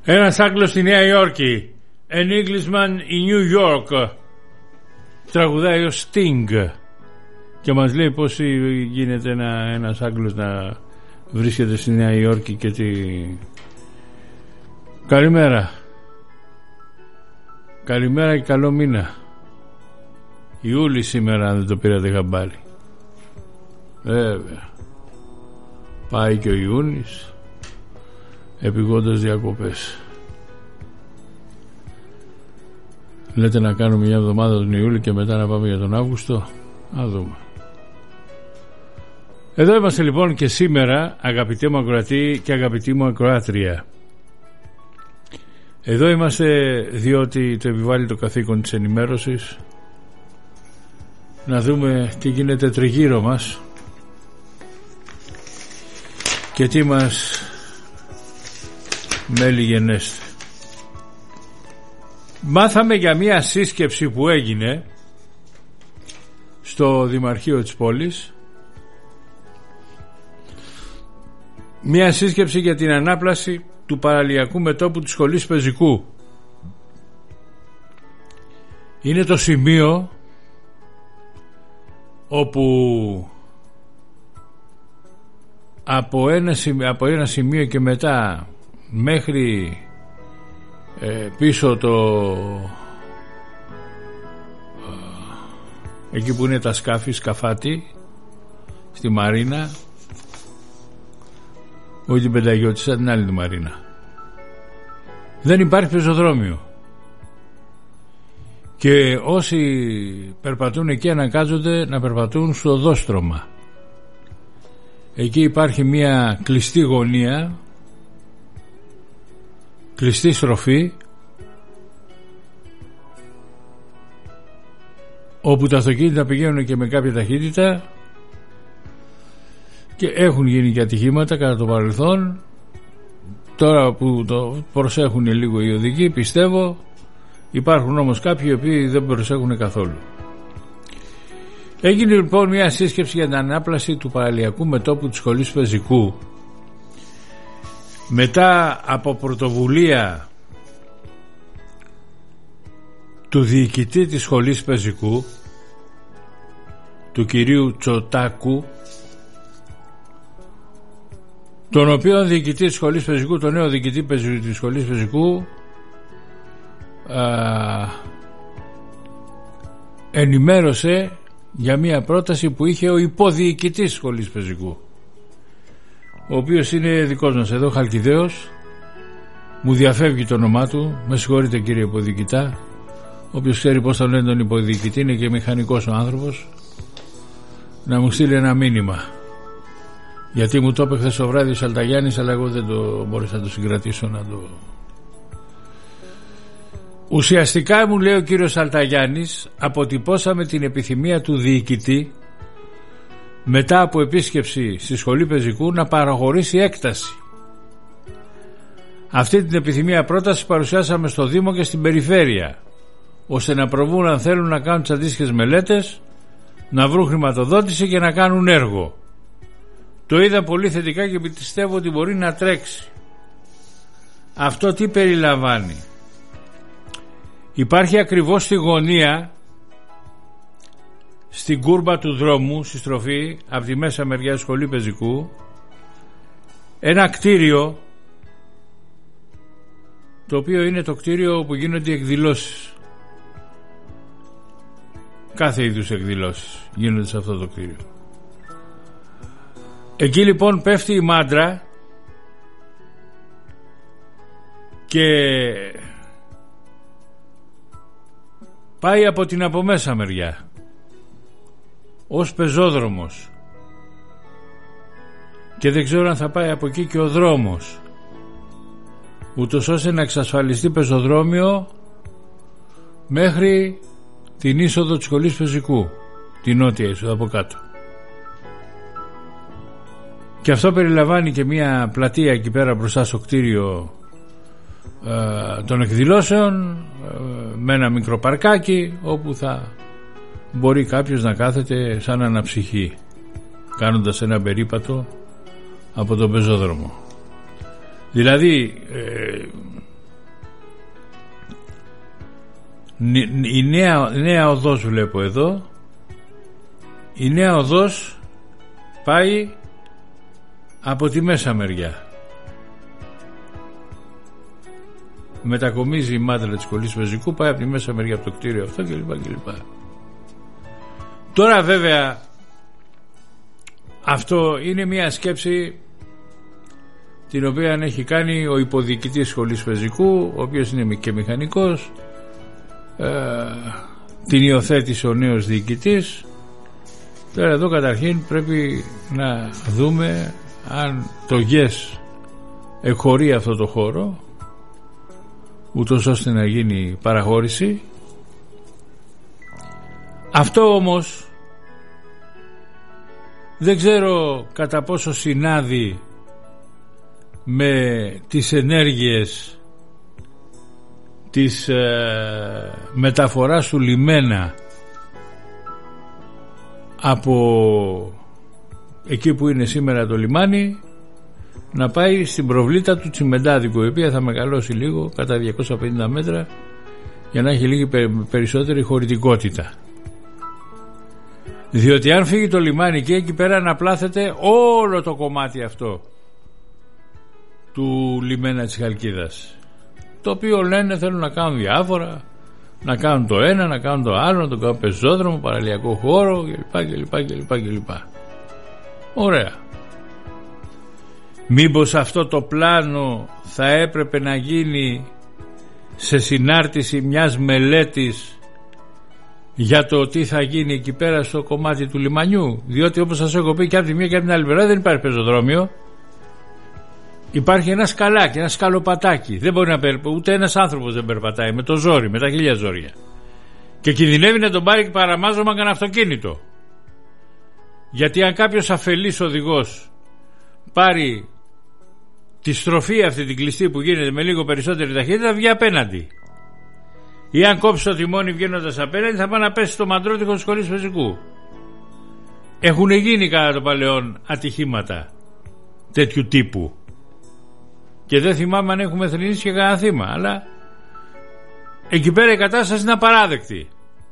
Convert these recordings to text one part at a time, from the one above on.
Ένας Άγγλος στη Νέα Υόρκη, An Englishman in New York, τραγουδάει ο Sting και μας λέει πως γίνεται ένας Άγγλος να βρίσκεται στη Νέα Υόρκη και καλημέρα και καλό μήνα. Ιούλη σήμερα, αν δεν το πήρατε χαμπάρι. Βέβαια, πάει και ο Ιούνις επειγόντως διακοπές. Λέτε να κάνουμε μια εβδομάδα τον Ιούλη και μετά να πάμε για τον Αύγουστο. Να δούμε. Εδώ είμαστε λοιπόν και σήμερα, αγαπητέ μου ακροατή και αγαπητή μου ακροάτρια. Εδώ είμαστε διότι το επιβάλλει το καθήκον της ενημέρωσης, να δούμε τι γίνεται τριγύρω μας και τι μας μέλη γενέστε. Μάθαμε για μια σύσκεψη που έγινε στο Δημαρχείο της πόλης, μια σύσκεψη για την ανάπλαση του παραλιακού μετώπου της σχολής Πεζικού. Είναι το σημείο όπου από ένα σημείο και μετά μέχρι πίσω εκεί που είναι τα σκάφη, σκαφάτι στη Μαρίνα, όχι την Πενταγιώτισσα, την άλλη τη Μαρίνα, δεν υπάρχει πεζοδρόμιο και όσοι περπατούν εκεί αναγκάζονται να περπατούν στο οδόστρωμα. Εκεί υπάρχει μια κλειστή γωνία, κλειστή στροφή, όπου τα αυτοκίνητα πηγαίνουν και με κάποια ταχύτητα και έχουν γίνει και ατυχήματα κατά το παρελθόν. Τώρα που το προσέχουν λίγο οι οδηγοί, πιστεύω, υπάρχουν όμως κάποιοι οι οποίοι δεν προσέχουν καθόλου. Έγινε λοιπόν μια σύσκεψη για την ανάπλαση του παραλιακού μετώπου της σχολής Πεζικού μετά από πρωτοβουλία του διοικητή της σχολής Πεζικού, του κυρίου Τσοτάκου, τον οποίο διοικητή της σχολής Πεζικού, τον νέο διοικητή της σχολής Πεζικού, ενημέρωσε για μια πρόταση που είχε ο υποδιοικητής της σχολής Πεζικού, ο οποίος είναι δικός μας εδώ, Χαλκιδαίος, μου διαφεύγει το όνομά του, με συγχωρείτε κύριε υποδιοικητά, όποιος ξέρει πώς θα λένε τον υποδιοικητή, είναι και μηχανικός ο άνθρωπος, να μου στείλει ένα μήνυμα, γιατί μου το είπε χθες το βράδυ ο Σαλταγιάννης, αλλά εγώ δεν το μπόρεσα να το συγκρατήσω να το... Ουσιαστικά, μου λέει ο κύριος Σαλταγιάννης, αποτυπώσαμε την επιθυμία του διοικητή μετά από επίσκεψη στη σχολή Πεζικού να παραχωρήσει έκταση. Αυτή την επιθυμία πρόταση παρουσιάσαμε στο Δήμο και στην Περιφέρεια, ώστε να προβούν, αν θέλουν, να κάνουν τις αντίστοιχες μελέτες, να βρουν χρηματοδότηση και να κάνουν έργο. Το είδα πολύ θετικά και πιστεύω ότι μπορεί να τρέξει. Αυτό τι περιλαμβάνει? Υπάρχει ακριβώς στη γωνία, στην κούρμπα του δρόμου, στη στροφή από τη μέσα μεριά σχολή Πεζικού, ένα κτίριο, το οποίο είναι το κτίριο που γίνονται οι εκδηλώσεις. Κάθε είδους εκδηλώσεις γίνονται σε αυτό το κτίριο. Εκεί λοιπόν πέφτει η μάντρα και πάει από την από μέσα μεριά ως πεζόδρομος και δεν ξέρω αν θα πάει από εκεί και ο δρόμος, ούτως ώστε να εξασφαλιστεί πεζοδρόμιο μέχρι την είσοδο της σχολής Πεζικού, την νότια είσοδο από κάτω. Και αυτό περιλαμβάνει και μια πλατεία εκεί πέρα μπροστά στο κτίριο των εκδηλώσεων, με ένα μικρό παρκάκι όπου θα μπορεί κάποιος να κάθεται σαν αναψυχή, κάνοντας ένα περίπατο από τον πεζόδρομο. Δηλαδή η νέα οδός βλέπω εδώ, η νέα οδός πάει από τη μέσα μεριά, μετακομίζει η μάντρα της σχολής Πεζικού, πάει από τη μέσα μεριά από το κτίριο αυτό κλπ. Τώρα βέβαια αυτό είναι μια σκέψη την οποία έχει κάνει ο υποδιοικητής σχολής Πεζικού, ο οποίος είναι και μηχανικός, την υιοθέτησε ο νέος διοικητής. Τώρα εδώ καταρχήν πρέπει να δούμε αν το ΓΕΣ εκχωρεί αυτό το χώρο, ούτως ώστε να γίνει παραχώρηση. Αυτό όμως δεν ξέρω κατά πόσο συνάδει με τις ενέργειες της μεταφοράς του λιμένα από εκεί που είναι σήμερα το λιμάνι να πάει στην προβλήτα του Τσιμεντάδικου, η οποία θα μεγαλώσει λίγο κατά 250 μέτρα για να έχει λίγη περισσότερη χωρητικότητα. Διότι αν φύγει το λιμάνι και εκεί πέρα να πλάθεται όλο το κομμάτι αυτό του λιμένα της Χαλκίδας, το οποίο λένε θέλουν να κάνουν διάφορα, να κάνουν το ένα, να κάνουν το άλλο, να το κάνουν πεζόδρομο, παραλιακό χώρο κλπ. Ωραία. Μήπως αυτό το πλάνο θα έπρεπε να γίνει σε συνάρτηση μιας μελέτης για το τι θα γίνει εκεί πέρα στο κομμάτι του λιμανιού, διότι όπως σας έχω πει και από τη μία και από την άλλη πλευρά δεν υπάρχει πεζοδρόμιο, υπάρχει ένα σκαλάκι, ένα σκαλοπατάκι, δεν μπορεί να ούτε ένας άνθρωπος δεν περπατάει με το ζόρι, με τα χίλια ζόρια, και κινδυνεύει να τον πάρει παραμάζωμα κανένα αυτοκίνητο, γιατί αν κάποιος αφελής οδηγός πάρει τη στροφή αυτή την κλειστή που γίνεται με λίγο περισσότερη ταχύτητα, βγει απέναντι, ή αν κόψει το τιμόνι βγαίνοντας απέναντι θα πάει να πέσει στο μαντρότυχο της σχολής Πεζικού. Έχουν γίνει κατά το παλαιόν ατυχήματα τέτοιου τύπου και δεν θυμάμαι αν έχουμε θρηνήσει και κανένα θύμα, αλλά εκεί πέρα η κατάσταση είναι απαράδεκτη.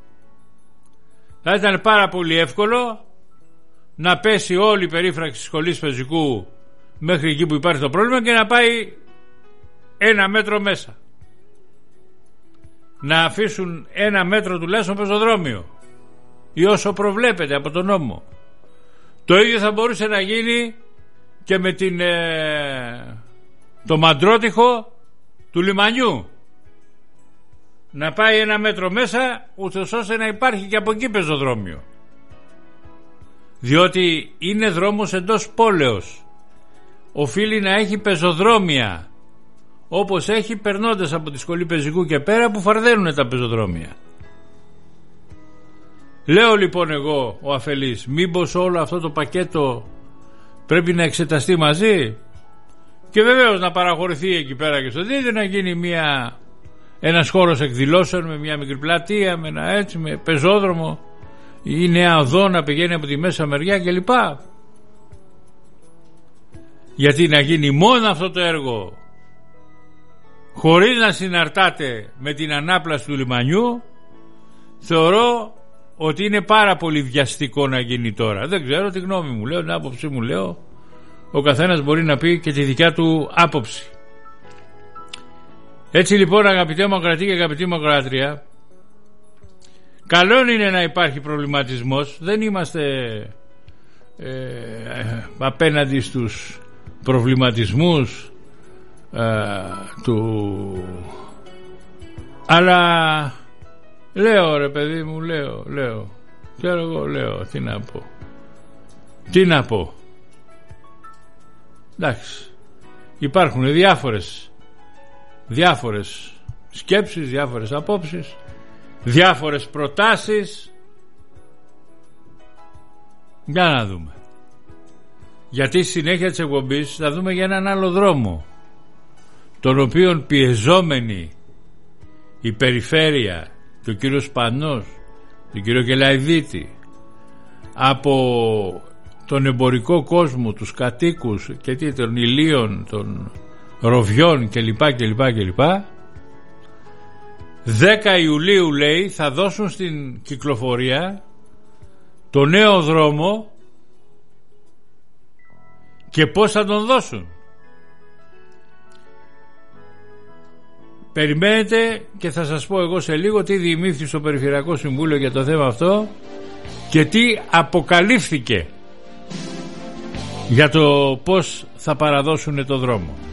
Θα ήταν πάρα πολύ εύκολο να πέσει όλη η περίφραξη της σχολής Πεζικού μέχρι εκεί που υπάρχει το πρόβλημα και να πάει 1 μέτρο μέσα, να αφήσουν 1 μέτρο τουλάχιστον πεζοδρόμιο ή όσο προβλέπεται από τον νόμο. Το ίδιο θα μπορούσε να γίνει και με το μαντρότυχο του λιμανιού, να πάει 1 μέτρο μέσα ούτως ώστε να υπάρχει και από εκεί πεζοδρόμιο, διότι είναι δρόμος εντός πόλεως, οφείλει να έχει πεζοδρόμια όπως έχει περνώντας από τη σχολή Πεζικού και πέρα που φαρδένουν τα πεζοδρόμια. Λέω λοιπόν εγώ ο αφελής, μήπως όλο αυτό το πακέτο πρέπει να εξεταστεί μαζί και βεβαίως να παραχωρηθεί εκεί πέρα και στο δίδυ, να γίνει ένας χώρος εκδηλώσεων με μια μικρή πλατεία, με ένα έτσι, με πεζόδρομο ή νέα οδό να πηγαίνει από τη μέσα μεριά κλπ. Γιατί να γίνει μόνο αυτό το έργο χωρίς να συναρτάται με την ανάπλαση του λιμανιού, θεωρώ ότι είναι πάρα πολύ βιαστικό να γίνει τώρα. Δεν ξέρω, τη γνώμη μου λέω, την άποψή μου λέω, ο καθένας μπορεί να πει και τη δικιά του άποψη. Έτσι λοιπόν, αγαπητέ μου ακροατή και αγαπητή μου ακροάτρια, καλό είναι να υπάρχει προβληματισμός, δεν είμαστε απέναντι στους προβληματισμούς αλλά λέω ρε παιδί μου, λέω ξέρω εγώ, λέω τι να πω εντάξει, υπάρχουν διάφορες σκέψεις, διάφορες απόψεις, διάφορες προτάσεις. Για να δούμε, γιατί στη συνέχεια της εκπομπής θα δούμε για έναν άλλο δρόμο, τον οποίον πιεζόμενοι η περιφέρεια και ο κύριος Σπανός, τον κύριο Κελαϊδίτη, από τον εμπορικό κόσμο, τους κατοίκους και των ηλίων, των ροβιών κλπ, 10 Ιουλίου λέει θα δώσουν στην κυκλοφορία το νέο δρόμο. Και πώς θα τον δώσουν? Περιμένετε και θα σας πω εγώ σε λίγο τι διημήφθη στο Περιφερειακό Συμβούλιο για το θέμα αυτό και τι αποκαλύφθηκε για το πώς θα παραδώσουν το δρόμο.